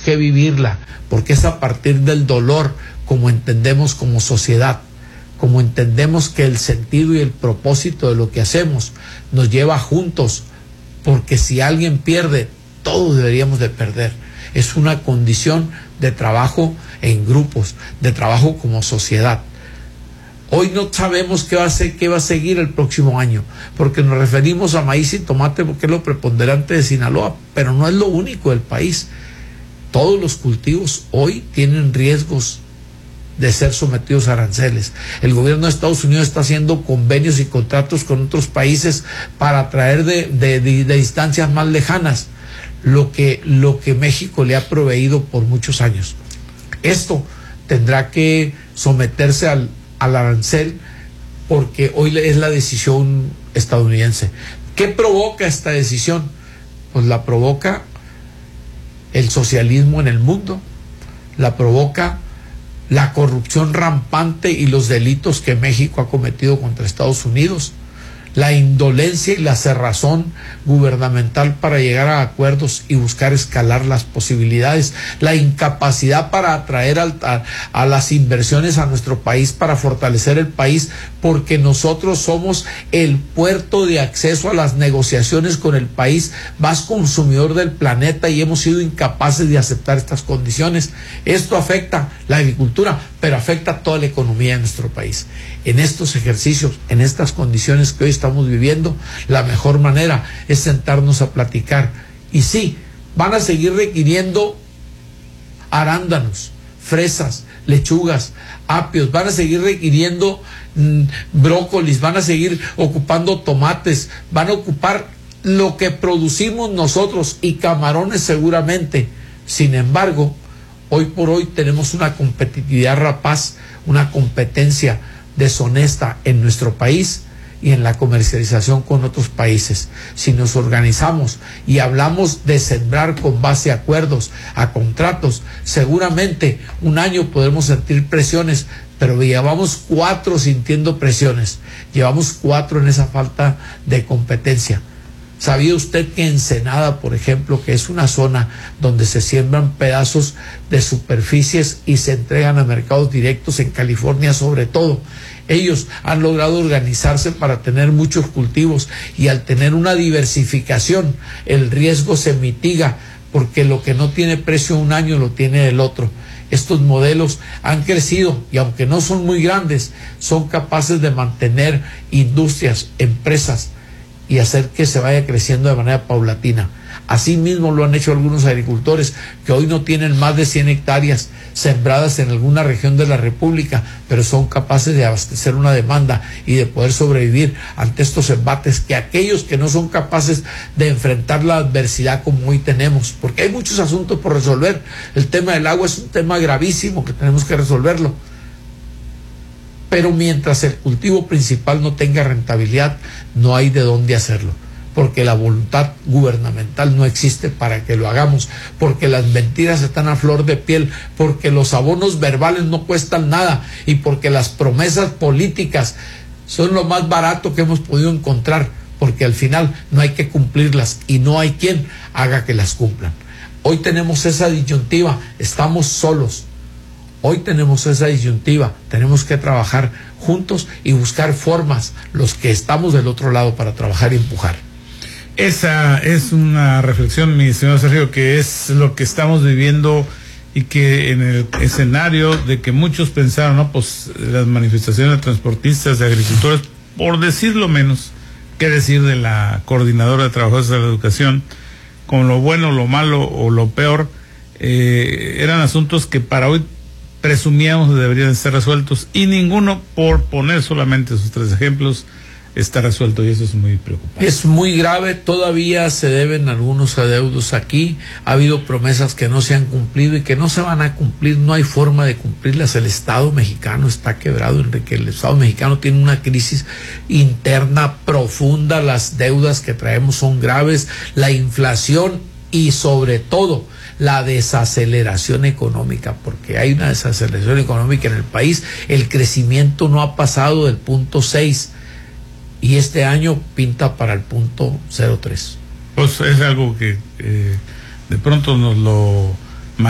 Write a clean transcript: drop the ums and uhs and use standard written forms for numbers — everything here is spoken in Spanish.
que vivirla, porque es a partir del dolor como entendemos como sociedad, como entendemos que el sentido y el propósito de lo que hacemos nos lleva juntos, porque si alguien pierde, todos deberíamos de perder. Es una condición de trabajo en grupos, de trabajo como sociedad. Hoy no sabemos qué va a seguir el próximo año, porque nos referimos a maíz y tomate porque es lo preponderante de Sinaloa, pero no es lo único del país. Todos los cultivos hoy tienen riesgos de ser sometidos a aranceles. El gobierno de Estados Unidos está haciendo convenios y contratos con otros países para traer de distancias más lejanas lo que México le ha proveído por muchos años. Esto tendrá que someterse al arancel porque hoy es la decisión estadounidense. ¿Qué provoca esta decisión? Pues la provoca el socialismo en el mundo, la provoca la corrupción rampante y los delitos que México ha cometido contra Estados Unidos, la indolencia y la cerrazón gubernamental para llegar a acuerdos y buscar escalar las posibilidades, la incapacidad para atraer a las inversiones a nuestro país, para fortalecer el país, porque nosotros somos el puerto de acceso a las negociaciones con el país más consumidor del planeta y hemos sido incapaces de aceptar estas condiciones. Esto afecta la agricultura, pero afecta toda la economía de nuestro país. En estos ejercicios, en estas condiciones que hoy estamos viviendo, la mejor manera es sentarnos a platicar. Y sí, van a seguir requiriendo arándanos, fresas, lechugas, apios, van a seguir requiriendo brócolis, van a seguir ocupando tomates, van a ocupar lo que producimos nosotros y camarones seguramente. Sin embargo, hoy por hoy tenemos una competitividad rapaz, una competencia deshonesta en nuestro país y en la comercialización con otros países. Si nos organizamos y hablamos de sembrar con base a acuerdos, a contratos, seguramente un año podremos sentir presiones, pero llevamos 4 sintiendo presiones, llevamos 4 en esa falta de competencia. ¿Sabía usted que Ensenada, por ejemplo, que es una zona donde se siembran pedazos de superficies y se entregan a mercados directos en California sobre todo? Ellos han logrado organizarse para tener muchos cultivos y al tener una diversificación el riesgo se mitiga porque lo que no tiene precio un año lo tiene el otro. Estos modelos han crecido y aunque no son muy grandes, son capaces de mantener industrias, empresas y hacer que se vaya creciendo de manera paulatina. Así mismo lo han hecho algunos agricultores que hoy no tienen más de 100 hectáreas sembradas en alguna región de la República, pero son capaces de abastecer una demanda y de poder sobrevivir ante estos embates que aquellos que no son capaces de enfrentar la adversidad como hoy tenemos, porque hay muchos asuntos por resolver. El tema del agua es un tema gravísimo que tenemos que resolverlo. Pero mientras el cultivo principal no tenga rentabilidad, no hay de dónde hacerlo, porque la voluntad gubernamental no existe para que lo hagamos, porque las mentiras están a flor de piel, porque los abonos verbales no cuestan nada y porque las promesas políticas son lo más barato que hemos podido encontrar, porque al final no hay que cumplirlas y no hay quien haga que las cumplan. Hoy tenemos esa disyuntiva, estamos solos. Hoy tenemos esa disyuntiva, tenemos que trabajar juntos y buscar formas, los que estamos del otro lado, para trabajar y empujar. Esa es una reflexión, mi señor Sergio, que es lo que estamos viviendo y que en el escenario de que muchos pensaron, no, pues las manifestaciones de transportistas, de agricultores, por decirlo menos, qué decir de la coordinadora de trabajadores de la educación, con lo bueno, lo malo o lo peor, eran asuntos que para hoy presumíamos deberían ser resueltos y ninguno, por poner solamente esos 3 ejemplos, está resuelto y eso es muy preocupante. Es muy grave, todavía se deben algunos adeudos aquí, ha habido promesas que no se han cumplido y que no se van a cumplir, no hay forma de cumplirlas. El Estado mexicano está quebrado, Enrique, el Estado mexicano tiene una crisis interna profunda, las deudas que traemos son graves, la inflación y sobre todo la desaceleración económica, porque hay una desaceleración económica en el país, el crecimiento no ha pasado del 0.6 y este año pinta para el 0.03. Pues es algo que de pronto nos lo